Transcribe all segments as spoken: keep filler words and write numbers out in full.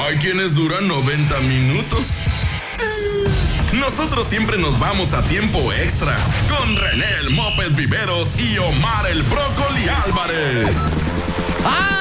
hay quienes duran noventa minutos. Nosotros siempre nos vamos a tiempo extra con René el Moped Viveros y Omar el Brócoli Álvarez. ¡Ah!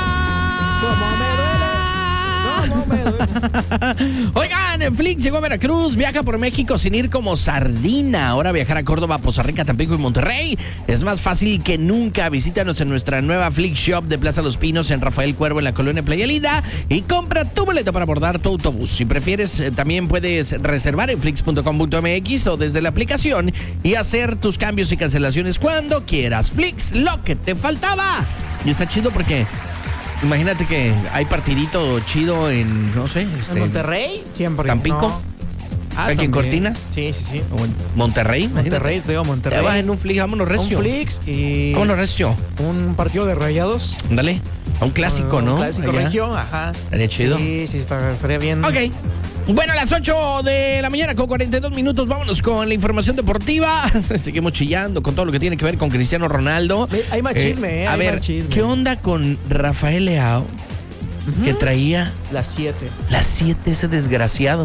¿Cómo me duele? ¿Cómo me duele? Oigan, Netflix llegó a Veracruz, viaja por México sin ir como sardina. Ahora viajar a Córdoba, Poza Rica, Tampico y Monterrey es más fácil que nunca. Visítanos en nuestra nueva Flix Shop de Plaza Los Pinos en Rafael Cuervo en la colonia Playa Linda y compra tu boleto para abordar tu autobús. Si prefieres, eh, también puedes reservar en flix punto com punto m x o desde la aplicación y hacer tus cambios y cancelaciones cuando quieras. Flix, lo que te faltaba. Y está chido porque imagínate que hay partidito chido en, no sé, este, ¿En Monterrey? Siempre. Tampico. No. Ah, ¿Aquí en también. Cortina? Sí, sí, sí. O en Monterrey. Monterrey, te digo Monterrey. Te vas en un Flix, vámonos recio. Un Flix y Vámonos recio. un partido de Rayados. Dale. A un clásico, Un ¿no? clásico Allá. regio, ajá. Estaría chido. Sí, sí, está, estaría bien. Ok. Bueno, a las ocho de la mañana con cuarenta y dos minutos, vámonos con la información deportiva. Seguimos chillando con todo lo que tiene que ver con Cristiano Ronaldo. Ve, hay más chisme, eh, A hay ver, más chisme. ¿qué onda con Rafael Leao? Ujú. Que traía Las siete. las siete, ese desgraciado.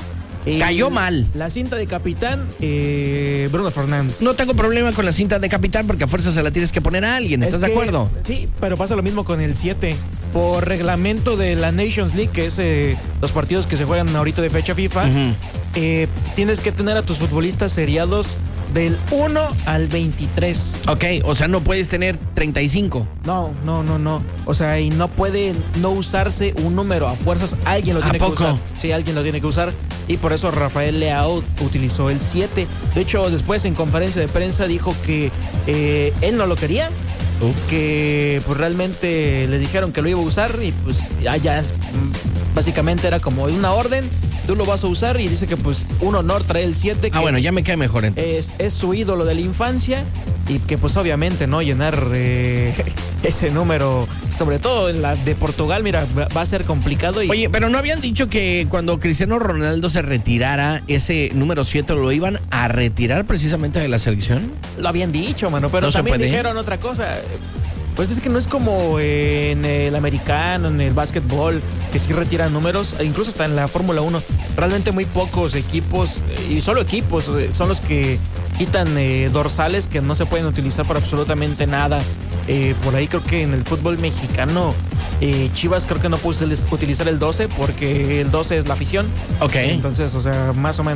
Y Cayó mal. La cinta de capitán, eh, Bruno Fernández. No tengo problema con la cinta de capitán porque a fuerza se la tienes que poner a alguien. ¿Estás Es de que- acuerdo? Sí, pero pasa lo mismo con el siete. Por reglamento de la Nations League, que es eh, los partidos que se juegan ahorita de fecha FIFA, Ujú. eh, tienes que tener a tus futbolistas seriados del uno al veintitrés. Ok, o sea, no puedes tener treinta y cinco. No, no, no, no. O sea, y no puede no usarse un número a fuerzas. Alguien lo ¿A tiene poco? que usar. Sí, alguien lo tiene que usar. Y por eso Rafael Leao utilizó el siete. De hecho, después en conferencia de prensa dijo que eh, él no lo quería. Uh. Que pues realmente le dijeron que lo iba a usar y pues ya, ya es, mm, básicamente era como una orden. Tú lo vas a usar y dice que pues un honor traer el siete. Ah, bueno, ya me cae mejor entonces. Es, es su ídolo de la infancia y que pues obviamente no llenar eh, ese número, sobre todo en la de Portugal, mira, va, va a ser complicado. Y Oye, pero ¿no habían dicho que cuando Cristiano Ronaldo se retirara, ese número siete lo iban a retirar precisamente de la selección? lo habían dicho, mano, pero No se también puede. dijeron otra cosa. Pues es que no es como en el americano, en el básquetbol, que sí retiran números, e incluso hasta en la Fórmula uno. Realmente muy pocos equipos, eh, y solo equipos, eh, son los que quitan eh, dorsales que no se pueden utilizar para absolutamente nada. Eh, por ahí creo que en el fútbol mexicano, eh, Chivas creo que no puede utilizar el doce porque el doce es la afición. Ok. Entonces, o sea, más o menos.